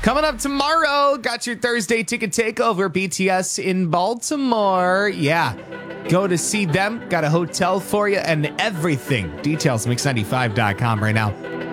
Coming up tomorrow, got your Thursday ticket takeover, BTS in Baltimore. Yeah, go to see them. Got a hotel for you and everything. Details, mix95.com right now.